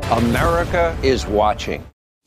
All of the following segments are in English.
America is watching.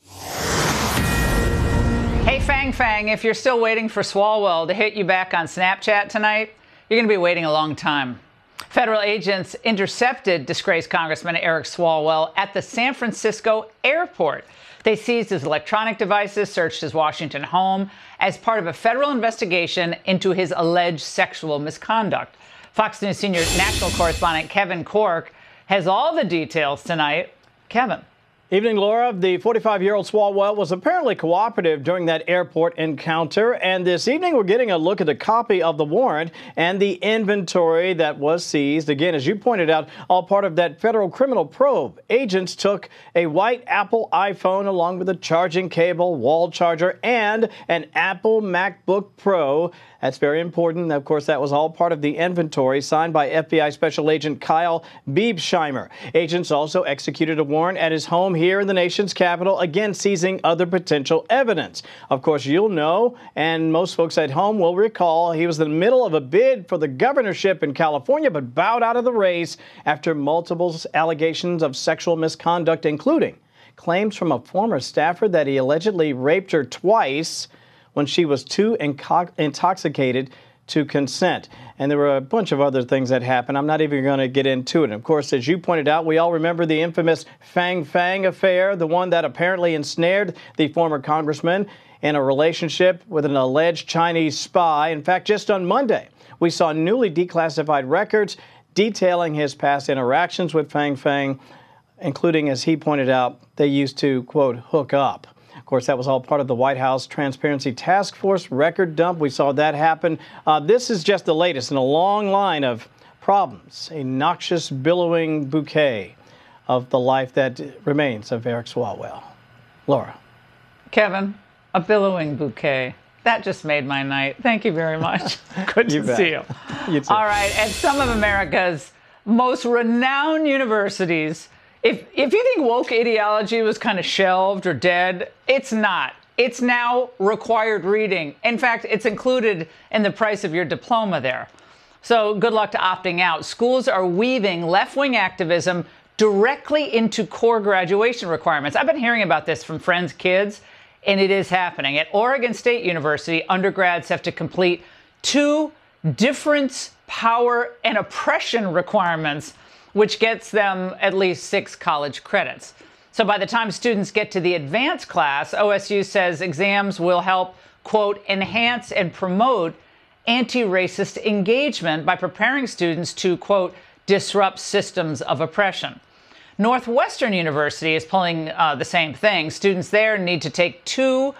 Hey, Fang Fang, if you're still waiting for Swalwell to hit you back on Snapchat tonight, you're going to be waiting a long time. Federal agents intercepted disgraced Congressman Eric Swalwell at the San Francisco airport. They seized his electronic devices, searched his Washington home as part of a federal investigation into his alleged sexual misconduct. Fox News senior national correspondent Kevin Corke has all the details tonight. Kevin. Evening, Laura. The 45-year-old Swalwell was apparently cooperative during that airport encounter. And this evening, we're getting a look at a copy of the warrant and the inventory that was seized. Again, as you pointed out, all part of that federal criminal probe. Agents took a white Apple iPhone along with a charging cable, wall charger, and an Apple MacBook Pro. That's very important. Of course, that was all part of the inventory signed by FBI Special Agent Kyle Biebsheimer. Agents also executed a warrant at his home here in the nation's capital, again seizing other potential evidence. Of course, you'll know, and most folks at home will recall, he was in the middle of a bid for the governorship in California, but bowed out of the race after multiple allegations of sexual misconduct, including claims from a former staffer that he allegedly raped her twice when she was too intoxicated to consent. And there were a bunch of other things that happened. I'm not even going to get into it. Of course, as you pointed out, we all remember the infamous Fang Fang affair, the one that apparently ensnared the former congressman in a relationship with an alleged Chinese spy. In fact, just on Monday, we saw newly declassified records detailing his past interactions with Fang Fang, including, as he pointed out, they used to, quote, hook up. Of course, that was all part of the White House Transparency Task Force record dump. We saw that happen. This is just the latest in a long line of problems, a noxious, billowing bouquet of the life that remains of Eric Swalwell. Laura. Kevin, a billowing bouquet. That just made my night. Thank you very much. Good to see you. You too. All right. At some of America's most renowned universities, If you think woke ideology was kind of shelved or dead, it's not. It's now required reading. In fact, it's included in the price of your diploma there. So good luck to opting out. Schools are weaving left-wing activism directly into core graduation requirements. I've been hearing about this from friends' kids, and it is happening. At Oregon State University, undergrads have to complete 2 difference, power, and oppression requirements, which gets them at least 6 college credits. So by the time students get to the advanced class, OSU says exams will help, quote, enhance and promote anti-racist engagement by preparing students to, quote, disrupt systems of oppression. Northwestern University is pulling the same thing. Students there need to take 2